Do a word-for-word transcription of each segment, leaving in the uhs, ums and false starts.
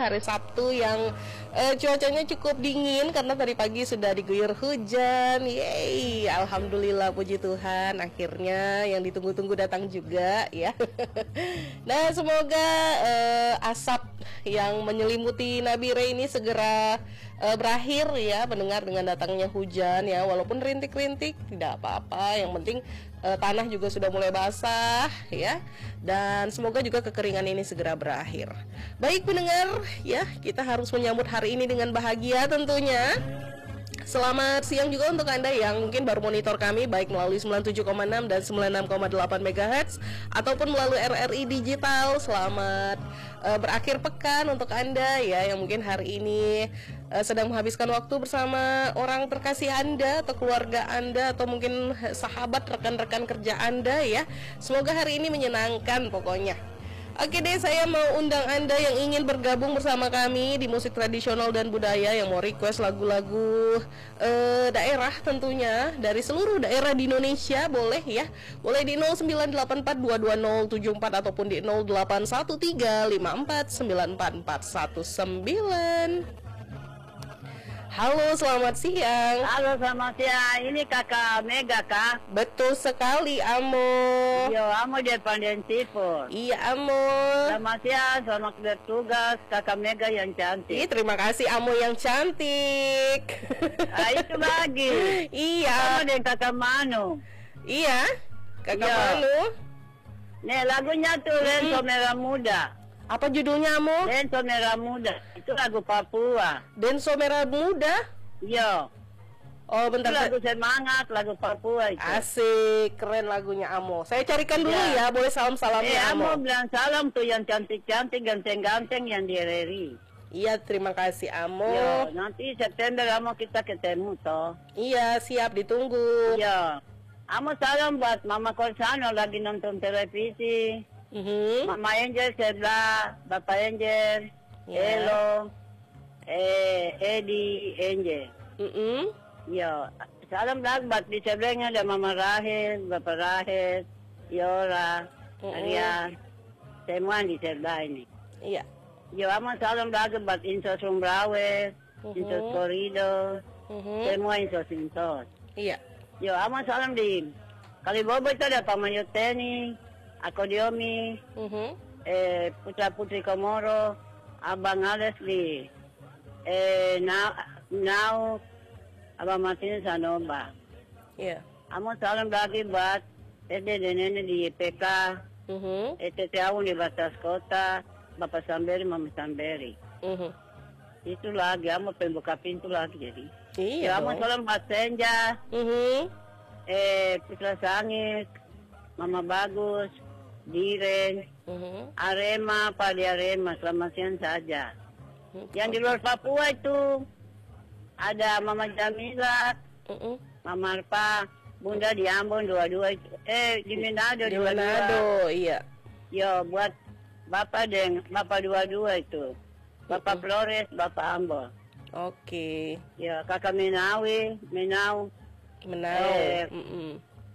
ya, hari Sabtu yang uh, cuacanya cukup dingin karena tadi pagi sudah diguyur hujan. Yeay, alhamdulillah, puji Tuhan, akhirnya yang ditunggu-tunggu datang juga ya. Nah, semoga uh, asap yang menyelimuti Nabire ini segera uh, berakhir ya, mendengar dengan datangnya hujan ya, walaupun rintik-rintik tidak apa-apa, yang penting uh, tanah juga sudah mulai basah ya, dan semoga juga kekeringan ini segera berakhir. Baik pendengar ya, kita harus menyambut hari ini dengan bahagia tentunya. Selamat siang juga untuk Anda yang mungkin baru monitor kami baik melalui sembilan puluh tujuh koma enam dan sembilan puluh enam koma delapan megahertz ataupun melalui R R I Digital. Selamat uh, berakhir pekan untuk Anda ya, yang mungkin hari ini uh, sedang menghabiskan waktu bersama orang terkasih Anda atau keluarga Anda atau mungkin sahabat, rekan-rekan kerja Anda ya. Semoga hari ini menyenangkan pokoknya. Oke deh, saya mau undang Anda yang ingin bergabung bersama kami di musik tradisional dan budaya, yang mau request lagu-lagu eh, daerah tentunya dari seluruh daerah di Indonesia, boleh ya. Boleh di nol sembilan delapan empat dua dua nol tujuh empat ataupun di nol delapan satu tiga lima empat sembilan empat empat satu sembilan. Halo, selamat siang. Halo, selamat siang. Ini kakak Mega, Kak. Betul sekali, Amo. Yo, Amo di Pandensipur. Iya, Amo. Selamat siang, selamat bertugas, kakak Mega yang cantik. Ih, terima kasih, Amo yang cantik. Ah, itu lagi. Iya. Amo dan kakak Manu. Iya, kakak Iya. Manu. Nih, lagunya tuh Lenso Merah Muda. Apa judulnya, Amo? Lenso Merah Muda. Itu lagu Papua. Denso Merah Muda. Yo. Oh, Itu bentar. lagu semangat, lagu Papua itu. Asik, keren lagunya, Amo. Saya carikan dulu Ya. ya, boleh Eh, salam-salamnya, Amo Amo. bilang salam tuh yang cantik-cantik, ganteng-ganteng yang di R R I. Iya, terima kasih, Amo. Yo, nanti September Amo kita ketemu toh. Iya, siap, ditunggu. Iya. Amo salam buat Mama Korsano lagi nonton televisi. Mhm. Mama Angel sebelah, Bapak Angel, Ya. Elo, eh, Edi, Angel. Mhm. Iya. Salam lagi buat di sebelahnya ada Mama Rahel, Bapak Rahel, Yora, Mm-mm. Arya, semua di sebelah ini. Iya. Iya, Amo salam lagi buat Insos Sumbrawe, Mhm. Insos Korido, Mhm. semua Insos-Insos. Iya. Yo, Amo salam di Kalibobo itu ada Paman Yuteni, Ako Diomi, Mhm. eh, Putra Putri Komoro, Abang Ales di eh, Nau, Nau, Abang Martin Sanoba. Iya. Amo salam lagi buat Ede dan Nenek di Y P K, Mhm. E T T Awun di Batas Kota, Bapak Samberi, Mama Samberi. Mhm. Itu lagi, Amo pengen buka pintu lagi jadi. Iya. Ya, Amo dong. salam buat Senja, Mhm. eh, Putra Sangit, Mama Bagus, Diren, Mhm. Arema, Pak di Arema, selamat siang saja. Mhm. Yang di luar Papua itu ada Mama Jamila, Mhm. Mama Arpa, Bunda di Ambon dua-dua itu. Eh, di Manado Di dua-dua. Manado, iya. Yo, buat Bapak dan Bapak dua-dua itu. Bapak Mm-mm. Flores, Bapak Ambon. Oke. Ya, kakak Menawi, Menau, Menau. Eh. Mhm.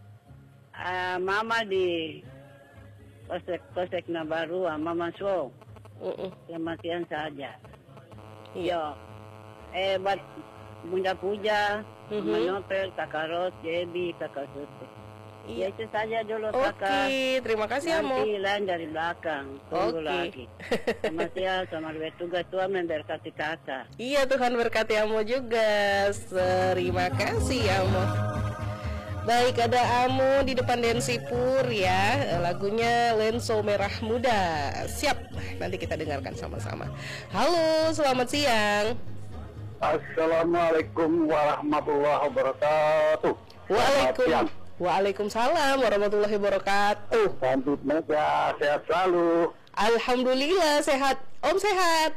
ah, Mama di Kosek Kosek Nabarua, Mama So, Mhm. selamat siang saja. Iya. Yo, eh buat Bunda Puja, Mama Mhm. Nopel, Kakak Ros, Debbie, Kakak Suti. Ya Iya. itu saja dulu Oke, Kakak. terima kasih, Amo. Nanti lain dari belakang, tunggu Oke. lagi. Selamat siang, selamat bertugas, Tuhan memberkati Kakak. Iya, Tuhan berkati Amo juga. Terima kasih, Amo. Baik, ada Amo di depan Densipur ya. Lagunya Lenso Merah Muda. Siap, nanti kita dengarkan sama-sama. Halo, selamat siang. Assalamualaikum warahmatullahi wabarakatuh. Waalaikum, Siang. Waalaikumsalam warahmatullahi wabarakatuh. Santut Mega, sehat selalu. Alhamdulillah sehat. Om sehat.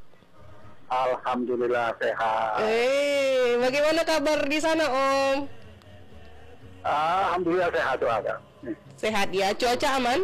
Alhamdulillah sehat. Eh, bagaimana kabar di sana, Om? Alhamdulillah sehat tuh ada. Sehat ya, cuaca aman?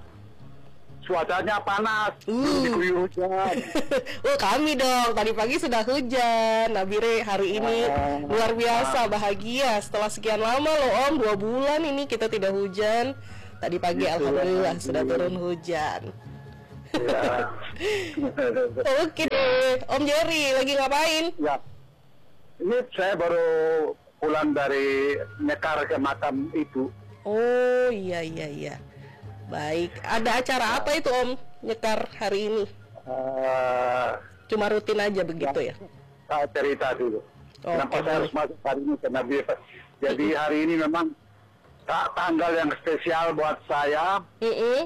Cuacanya panas, Uh. diguyur hujan. Oh, kami dong, tadi pagi sudah hujan. Nabire hari ini Oh. luar biasa bahagia. Setelah sekian lama loh Om, dua bulan ini kita tidak hujan. Tadi pagi Gitu, alhamdulillah alhamdulillah. sudah turun hujan. Ya. Oke. Om Jerry, lagi ngapain? Ya, ini saya baru pulang dari nyekar ke makam ibu. Oh iya iya iya. Baik, ada acara apa itu Om nyekar hari ini? Uh, Cuma rutin aja begitu ya? Saya cerita dulu. Oke, Kenapa saya harus masuk hari ini? Karena biasa. Jadi hari ini memang ta- tanggal yang spesial buat saya. Mm-mm.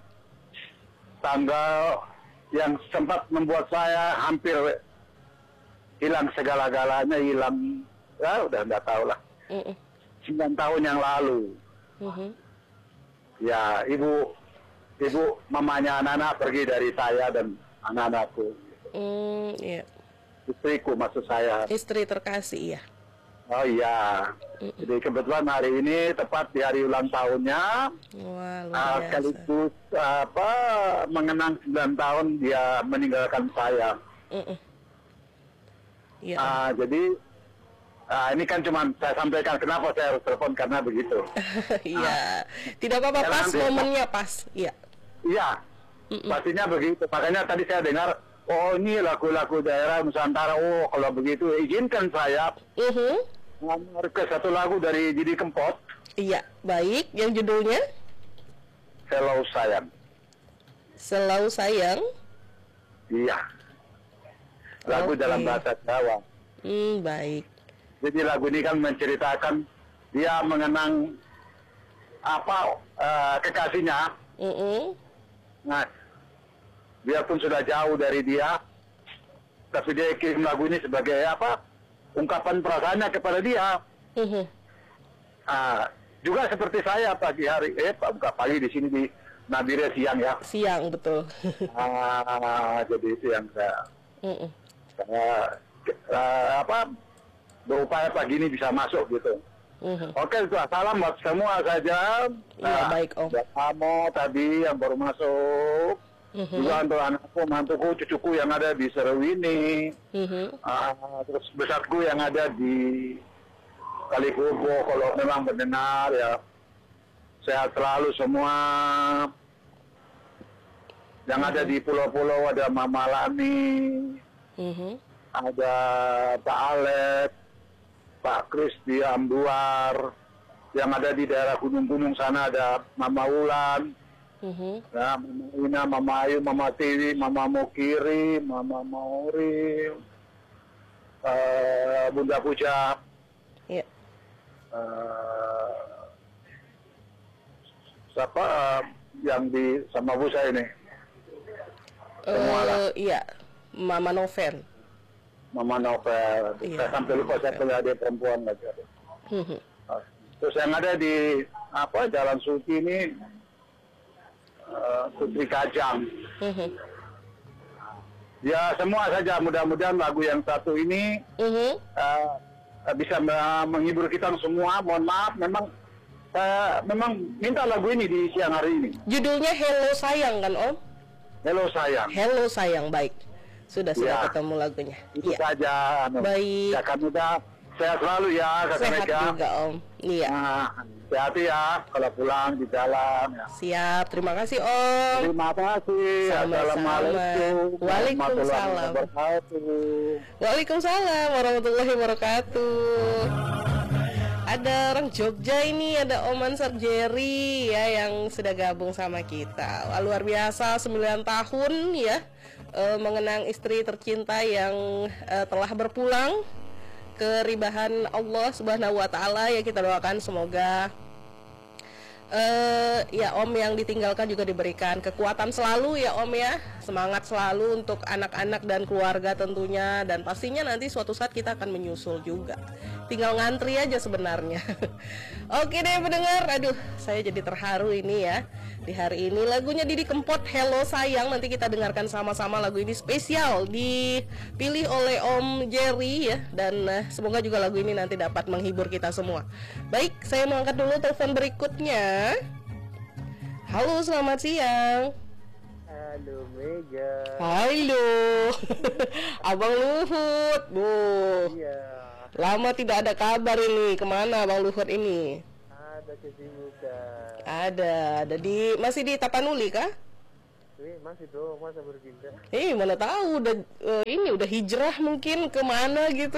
Tanggal yang sempat membuat saya hampir hilang segala-galanya, hilang, ya udah nggak tahu lah. Mm-mm. sembilan tahun yang lalu. Mhm. Ya, ibu, ibu mamanya anak-anak pergi dari saya dan anak-anakku. Mm, iya. Istriku maksud saya. Istri terkasih ya. Oh iya. Jadi kebetulan hari ini tepat di hari ulang tahunnya. Wah, luar Uh, biasa. sekaligus apa mengenang sembilan tahun dia meninggalkan saya. Mm-mm. Iya. Uh, jadi uh, ini kan cuma saya sampaikan kenapa saya harus telepon karena begitu. Iya. Tidak apa-apa, Karena pas nanti- momennya pas. Iya. Iya, Mm-mm. pastinya begitu. Makanya tadi saya dengar, oh ini lagu-lagu daerah Nusantara. Oh kalau begitu izinkan saya Mhm. ngambil ke satu lagu dari Didi Kempot, Iya, baik. Yang judulnya Hello Sayang. Selalu Sayang. Iya. Lagu Oke. dalam bahasa Jawa. Hmm, baik. Jadi lagu ini kan menceritakan dia mengenang apa eh, kekasihnya. Mm-mm. Nah, biarpun sudah jauh dari dia, tapi dia kirim lagu ini sebagai apa? Ungkapan perasaannya kepada dia. Mhm. Ah, juga seperti saya pagi hari, eh bukan pagi di sini di Nabire siang ya. Siang betul. Ah, jadi itu yang saya, Mm-mm. saya eh, apa berupaya pagi ini bisa masuk gitu. Mhm. Oke, itu salam buat semua saja. Iya, baik, Om. Buat kamu tadi yang baru masuk. Mhm. Juga untuk anakku, mantuku, cucuku yang ada di Serewini. Mhm. Ah, terus besarku yang ada di Kalikubo, kalau memang mendengar ya. Sehat selalu semua. Yang ada di pulau-pulau ada Mama Lani, Mhm. ada Pak Alex, Pak Kris di Ambuar, yang ada di daerah gunung-gunung sana ada Mama Ulan, Mhm. ya, Mama Ina, Mama Ayu, Mama Tiwi, Mama Mokiri, Mama Mauri, eh, Bunda Puja, Iya. eh, siapa eh, yang di sama Bu saya ini, Semua lah. Eh, iya. Mama Noven. Mama Novel, Iya, saya sampai lupa saya punya adik perempuan lagi. Mhm. Terus yang ada di apa Jalan Suci ini eh, Putri Kajang. Mhm. Ya semua saja mudah-mudahan lagu yang satu ini Mhm. eh, bisa me- menghibur kita semua. Mohon maaf, memang saya memang minta lagu ini di siang hari ini. Judulnya Hello Sayang kan Om? Hello sayang. Hello Sayang, baik. Sudah sudah Ya. ketemu lagunya. Itu Iya. saja. Anu. Baik. Kakak muda, sehat selalu ya Kakak Sehat Mega. juga Om. Iya. Nah, hati-hati ya kalau pulang di jalan. Ya. Siap. Terima kasih Om. Terima kasih. Sama-sama. Assalamualaikum. Waalaikumsalam. warahmatullahi wabarakatuh. Waalaikumsalam warahmatullahi wabarakatuh. Ada orang Jogja ini, ada Om Ansar Jerry ya yang sudah gabung sama kita. Wah, luar biasa, sembilan tahun ya eh, mengenang istri tercinta yang eh, telah berpulang ke ribahan Allah Subhanahu wa taala. Ya kita doakan semoga eh ya Om yang ditinggalkan juga diberikan kekuatan selalu ya Om ya, semangat selalu untuk anak-anak dan keluarga tentunya, dan pastinya nanti suatu saat kita akan menyusul juga, tinggal ngantri aja sebenarnya. Oke deh pendengar, aduh saya jadi terharu ini ya di hari ini. Lagunya Didi Kempot, Hello Sayang, nanti kita dengarkan sama-sama. Lagu ini spesial dipilih oleh Om Jerry ya, dan eh, semoga juga lagu ini nanti dapat menghibur kita semua. Baik, saya mau angkat dulu telepon berikutnya. Halo, selamat siang. Halo Mega. Halo. Abang Luhut, Bu. Iya, Lama tidak ada kabar ini. Kemana Bang Luhut ini? ada kesibukan. Ada, ada di masih di Tapanuli kah? Eh, masih dong, masa berpindah? Eh, mana tahu udah eh, ini udah hijrah mungkin kemana gitu.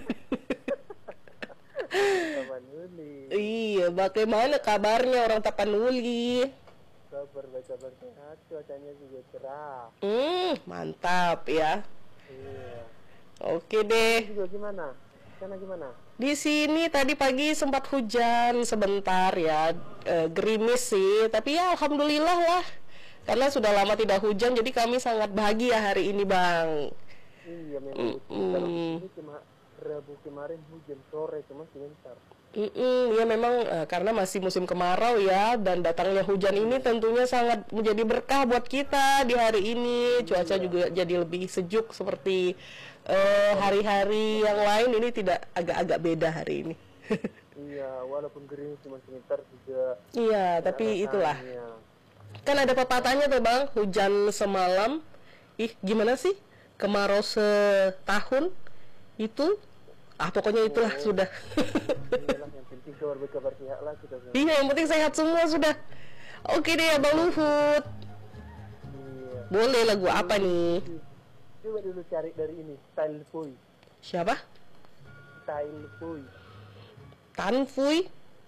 Tapanuli. Iya, bagaimana kabarnya orang Tapanuli? Kabar baik, kabar sehat, cuacanya juga cerah. Hmm, mantap ya. Iya. Oke deh. Juga gimana? Sana gimana? Di sini tadi pagi sempat hujan sebentar ya, e, gerimis sih, tapi ya alhamdulillah lah. Karena sudah lama tidak hujan, jadi kami sangat bahagia hari ini, Bang. Iya, memang Mm-mm. kalau ini cuma Rabu kemarin hujan sore cuma sebentar. Mm-mm, ya memang e, karena masih musim kemarau ya, dan datangnya hujan ini tentunya sangat menjadi berkah buat kita di hari ini. Cuaca juga jadi lebih sejuk seperti eh, hari-hari yang lain. Ini tidak agak-agak beda hari ini. Iya, walaupun gerimis cuma sebentar juga. Iya, tapi itulah. rasanya. Kan ada pepatahnya tuh Bang, hujan semalam, ih gimana sih? Kemarau setahun itu, ah pokoknya itulah Oh. sudah. Iyalah, yang penting kabar baik, kabar sehat lah kita semua. Iya, yang penting sehat semua sudah. Oke deh Abang Luhut, Iya. boleh lagu apa nih? Coba dulu cari dari ini, Style Boy. Siapa? Style Boy. Tan Fui.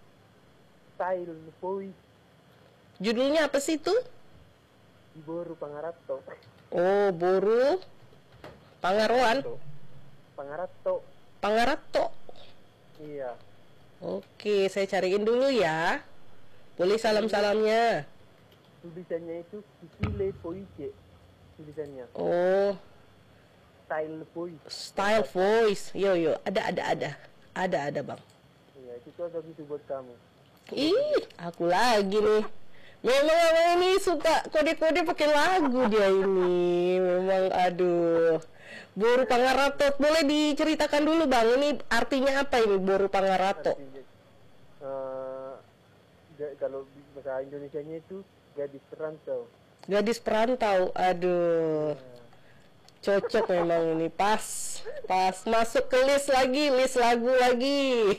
Style Boy. Judulnya apa sih tuh? Iboru Pangarato. Oh, Boru Pangaroan, Pangarato. Pangarato. Iya. Oke, saya cariin dulu ya. Boleh salam-salamnya. Tulisannya itu Kikile Poiche. Tulisannya. Oh, Style Boy. Style Voice. Yo yo, ada ada ada. Ada ada, Bang. Iya, itu cocok itu buat kamu. Ih, aku lagi nih. Memang memang ini suka kode-kode pakai lagu dia ini. Memang aduh. Boru Pangarato, boleh diceritakan dulu Bang, ini artinya apa ini Boru Pangarato? Artinya, eh, ga- kalau bahasa Indonesianya itu gadis perantau. Gadis perantau, aduh. Cocok memang ini, pas. Pas masuk ke list lagi, list lagu lagi.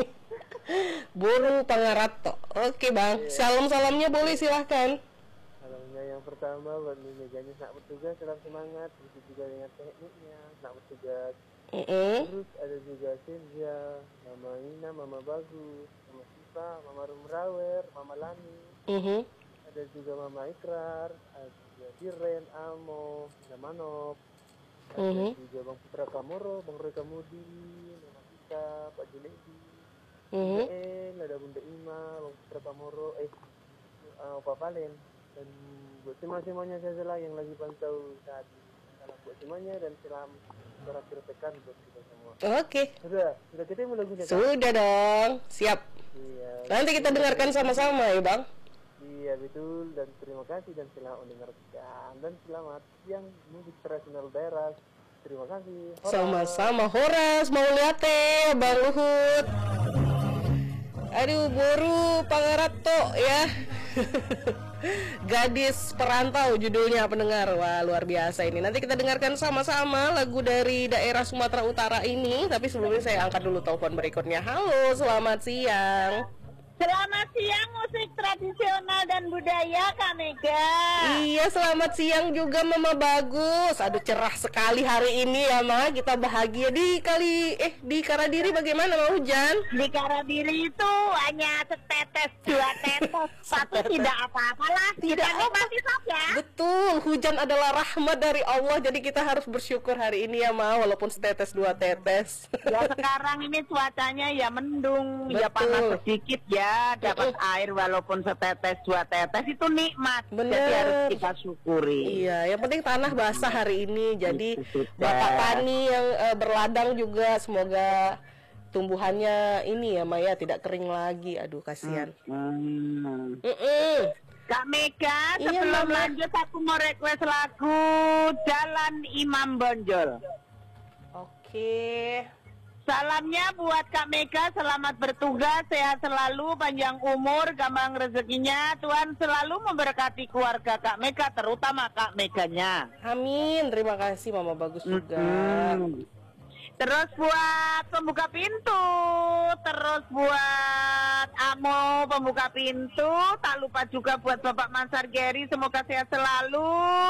Boru Pangarato. Oke Bang, salam-salamnya boleh silahkan. Salamnya yang pertama buat Mimeganya nak bertugas, salam semangat. Begitu juga dengan tekniknya, nak bertugas. Mm-mm. Terus ada juga Sylvia, Mama Ina, Mama Bagus, Mama Siva, Mama Rumrawer, Mama Lani. Mhm. Ada juga Mama Ikrar, ada juga Diren, Amo, ada Manop. Ada Mhm. juga Bang Putra Kamoro, Bang Roy Kamudi, Mama Tika, Pak Juleidi. Mhm. En, ada Bunda Ima, Bang Putra Kamoro, eh, uh, Pak Valen. Dan buat semua-semuanya saja yang lagi pantau saat ini. Salam buat semuanya dan salam terakhir tekan buat kita semua. Oke, Sudah, sudah ketemu lagunya kan? sudah dong, siap. Iya. Nanti kita dengarkan sama-sama ya Bang. Iya betul, dan terima kasih dan selamat mendengarkan dan selamat siang musik tradisional daerah. Terima kasih. Horas. Sama-sama Horas, mau lihat teh Bang Luhut. Aduh, Boru Pangarato ya. Gadis perantau judulnya pendengar. Wah, luar biasa ini. Nanti kita dengarkan sama-sama lagu dari daerah Sumatera Utara ini. Tapi sebelumnya saya angkat dulu telepon berikutnya. Halo, selamat siang. Selamat siang musik tradisional dan budaya Kak Mega. Iya, selamat siang juga Mama Bagus. Aduh, cerah sekali hari ini ya, Ma. Kita bahagia di kali eh di Karadiri bagaimana, Ma, hujan? Di Karadiri itu hanya setetes dua tetes, tapi tidak apa-apalah, Tidak tidak nikmati saja. Betul, hujan adalah rahmat dari Allah. Jadi kita harus bersyukur hari ini ya, Ma, walaupun setetes dua tetes. Ya sekarang ini cuacanya ya mendung, ya Betul. panas sedikit ya, dapat air walaupun setetes dua tetes itu nikmat. Bener. Jadi harus kita syukuri. Iya, yang penting tanah basah hari ini. Jadi Itu sudah. Bapak Tani yang eh, berladang juga semoga tumbuhannya ini ya, Maya tidak kering lagi. Aduh, kasihan. Hmm. Mm-mm. Kak Mega, Iya, sebelum Mama. lanjut aku mau request lagu Jalan Imam Bonjol. Oke. Salamnya buat Kak Mega, selamat bertugas, sehat selalu, panjang umur, gampang rezekinya. Tuhan selalu memberkati keluarga Kak Mega, terutama Kak Meganya. Amin. Terima kasih Mama Bagus juga. Hmm. Terus buat pembuka pintu, terus buat Amo pembuka pintu, tak lupa juga buat Bapak Mansar Geri, semoga sehat selalu.